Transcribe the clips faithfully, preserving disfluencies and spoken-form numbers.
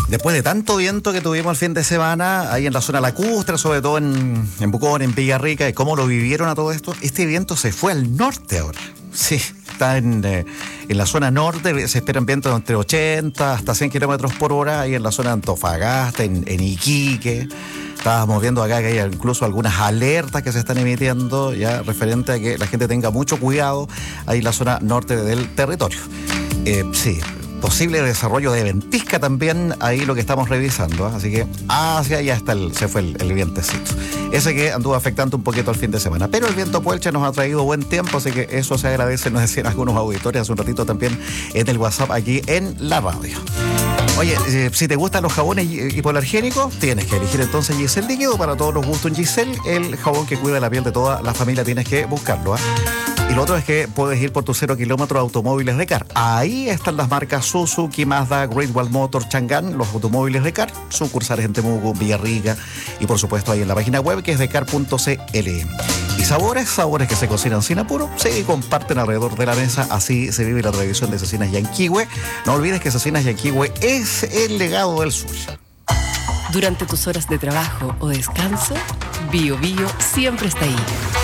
Después de tanto viento que tuvimos el fin de semana, ahí en la zona lacustre, sobre todo en, en Pucón, en Villarrica, y cómo lo vivieron a todo esto, este viento se fue al norte ahora. Sí, está en, eh, en la zona norte, se esperan vientos entre ochenta hasta cien kilómetros por hora, ahí en la zona de Antofagasta, en, en Iquique. Estábamos viendo acá que hay incluso algunas alertas que se están emitiendo ya referente a que la gente tenga mucho cuidado ahí en la zona norte del territorio. Eh, sí, posible desarrollo de ventisca también, ahí lo que estamos revisando, ¿eh? Así que hacia allá está el, se fue el, el vientecito. Ese que anduvo afectando un poquito el fin de semana. Pero el viento puelche nos ha traído buen tiempo, así que eso se agradece, nos decían algunos auditores hace un ratito también en el WhatsApp aquí en la radio. Oye, eh, si te gustan los jabones hipoalergénicos, tienes que elegir entonces Giselle Líquido para todos los gustos en Giselle, el jabón que cuida la piel de toda la familia, tienes que buscarlo, ¿eh? Y lo otro es que puedes ir por tus cero kilómetros automóviles de C A R. Ahí están las marcas Suzuki, Mazda, Great Wall Motor, Chang'an, los automóviles de C A R, sucursales en Temuco, Villarrica y por supuesto ahí en la página web que es de car punto c l. Y sabores, sabores que se cocinan sin apuro, se comparten alrededor de la mesa, así se vive la tradición de Cecinas Yanquihue. No olvides que Cecinas Yanquihue es el legado del sur. Durante tus horas de trabajo o descanso, Bio Bio siempre está ahí.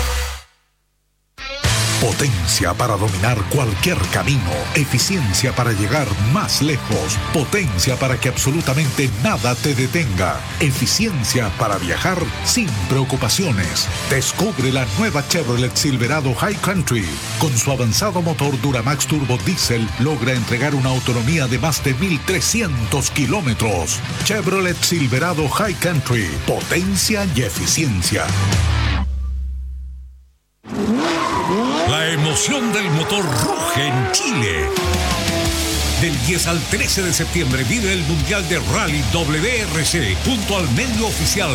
Potencia para dominar cualquier camino, eficiencia para llegar más lejos, potencia para que absolutamente nada te detenga, eficiencia para viajar sin preocupaciones. Descubre la nueva Chevrolet Silverado High Country. Con su avanzado motor Duramax Turbo Diesel logra entregar una autonomía de más de mil trescientos kilómetros. Chevrolet Silverado High Country, potencia y eficiencia. La emoción del motor ruge en Chile. Del diez al trece de septiembre vive el Mundial de Rally W R C junto al medio oficial